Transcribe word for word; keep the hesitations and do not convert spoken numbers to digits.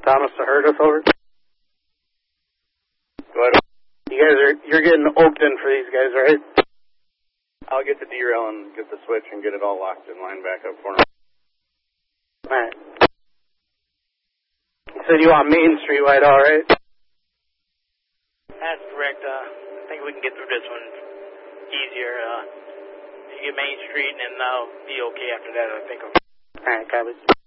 Thomas to Herdus, over. Go ahead. You guys are, you're getting oaked in for these guys, right? I'll get the derail and get the switch and get it all locked in line back up for him. Alright. You said you want Main Street wide, alright? That's correct. Uh, I think we can get through this one easier. Uh, you get Main Street and then I'll be okay after that, I think. Alright, copy.